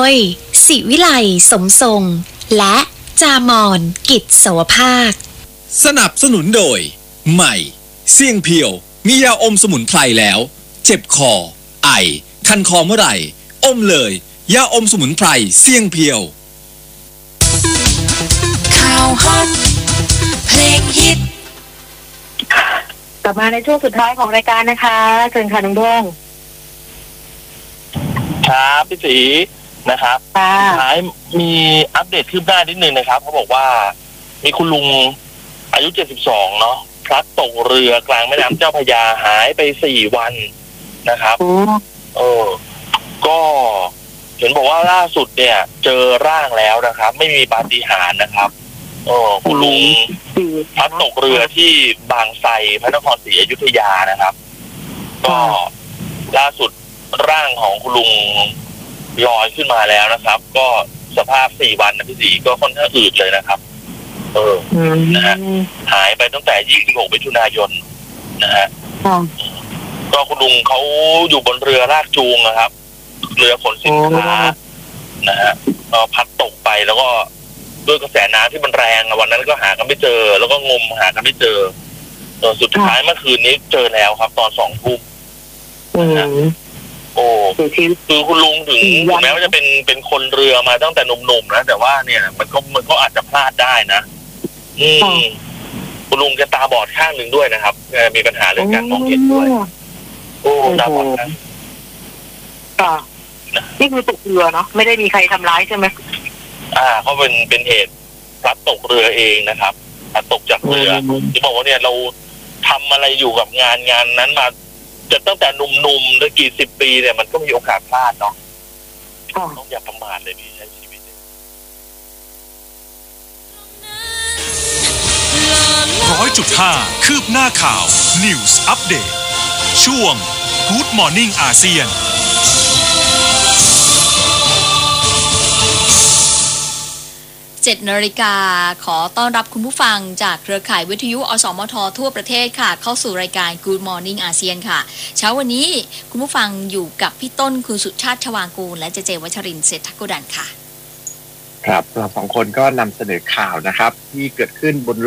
ยศิวิไลสมทรงและจามอนกิจสวภาคสนับสนุนโดยใหม่เสี่ยงเพียวมียาอมสมุนไพรแล้วเจ็บคอไอคันคอเมื่อไหร่อมเลยยาอมสมุนไพรเสี่ยงเพียวข่าวฮอตเพลงฮิตกลับมาในช่วงสุดท้ายของรายการนะคะเชิญค่ะน้องดวงครับพี่ศรีนะครับท้ายมีอัปเดตคืบหน้านิดนึงนะครับเขาบอกว่ามีคุณลุงอายุ72เนาะพลัดตกเรือกลางแม่น้ำเจ้าพระยาหายไป4 วันนะครับก็เห็นบอกว่าล่าสุดเนี่ยเจอร่างแล้วนะครับไม่มีปาฏิหาริย์นะครับคุณลุงพลัดตกเรือที่บางไทรพระนครศรีอยุธยานะครับก็ล่าสุดร่างของคุณลุงลอยขึ้นมาแล้วนะครับก็สภาพ4 วันนะพี่ศรีก็ค่อนข้างอืดเลยนะครับนะฮะหายไปตั้งแต่26 มิถุนายนนะฮะก็คุณลุงเขาอยู่บนเรือลากจูงนะครับเรือขนสินค้านะฮะก็พัดตกไปแล้วก็ด้วยกระแสน้ำที่มันแรงวันนั้นก็หากันไม่เจอแล้วก็งมหากันไม่เจอสุดท้ายเมื่อคืนนี้เจอแล้วครับตอน20 ทุ่มคือคุณลุงถึงแม้ว่าจะเป็นคนเรือมาตั้งแต่หนุ่มๆนะแต่ว่าเนี่ยมันก็อาจจะพลาดได้นะคุณลุงแกตาบอดข้างหนึ่งด้วยนะครับมีปัญหาเรื่องการมองเห็นด้วยตาบอดนะนี่คือตกเรือเนาะไม่ได้มีใครทำร้ายใช่ไหมเขาเป็นเหตุพลัดตกเรือเองนะครับพลัดตกจากเรือที่บอกว่าเนี่ยเราทำอะไรอยู่กับงานนั้นมาจนตั้งแต่หนุ่มๆได้กี่10 ปีเนี่ยมันก็มีโอกาสพลาดเนาะต้องอย่าประมาทเลยพี่ใช้ชีวิต 100.5 คืบหน้าข่าว News Update ช่วง Good Morning อาเซียน 7 นาฬิกาขอต้อนรับคุณผู้ฟังจากเครือข่ายวิทยุอสมททั่วประเทศค่ะเข้าสู่รายการ Good Morning อาเซียนค่ะเช้าวันนี้คุณผู้ฟังอยู่กับพี่ต้นคุณสุชาติชวางกูลและเจวัชรินทร์เศรษฐกุดันค่ะครับเรา2 คนก็นำเสนอข่าวนะครับที่เกิดขึ้นบน